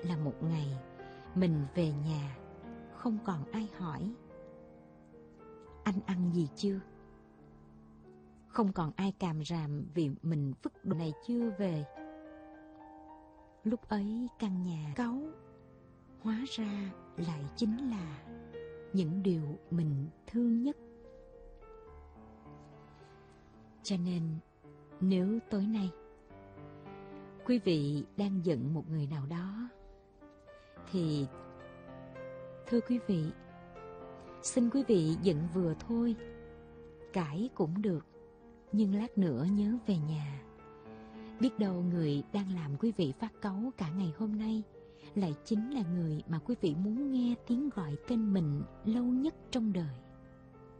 là một ngày mình về nhà không còn ai hỏi anh ăn gì chưa, không còn ai càm ràm vì mình vứt đồ này chưa về. Lúc ấy căn nhà cáu hóa ra lại chính là những điều mình thương nhất. Cho nên nếu tối nay quý vị đang giận một người nào đó thì thưa quý vị, xin quý vị giận vừa thôi, cãi cũng được, nhưng lát nữa nhớ về nhà. Biết đâu người đang làm quý vị phát cáu cả ngày hôm nay lại chính là người mà quý vị muốn nghe tiếng gọi tên mình lâu nhất trong đời.